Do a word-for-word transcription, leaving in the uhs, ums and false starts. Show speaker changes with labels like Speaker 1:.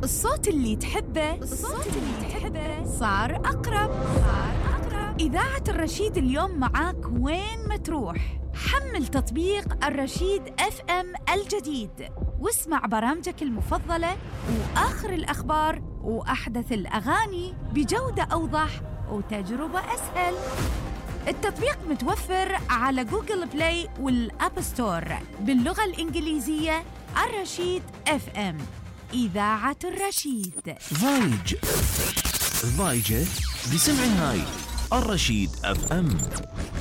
Speaker 1: الصوت اللي تحبه الصوت اللي تحبه صار أقرب صار أقرب. إذاعة الرشيد اليوم معاك وين ما تروح. حمل تطبيق الرشيد اف ام الجديد واسمع برامجك المفضلة وآخر الأخبار وأحدث الأغاني بجودة أوضح وتجربة أسهل. التطبيق متوفر على جوجل بلاي والأب ستور باللغة الإنجليزية. الرشيد اف ام، إذاعة الرشيد.
Speaker 2: ضايج ضايجة بسمع هاي الرشيد اف ام.